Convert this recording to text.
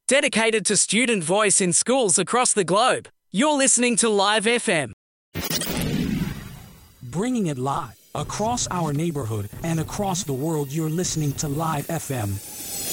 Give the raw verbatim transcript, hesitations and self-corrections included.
dedicated to student voice in schools across the globe. You're listening to Live F M. Bringing it live across our neighborhood and across the world, you're listening to Live F M.